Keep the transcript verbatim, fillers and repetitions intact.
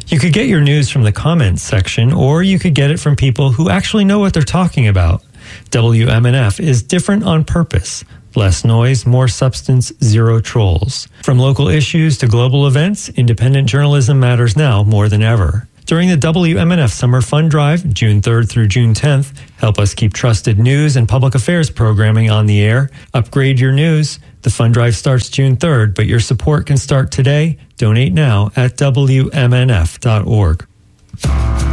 You could get your news from the comments section, or you could get it from people who actually know what they're talking about. W M N F is different on purpose. Less noise, more substance, zero trolls. From local issues to global events, independent journalism matters now more than ever. During the W M N F Summer Fund Drive, June third through June tenth, help us keep trusted news and public affairs programming on the air. Upgrade your news. The fund drive starts June third, but your support can start today. Donate now at W M N F dot org.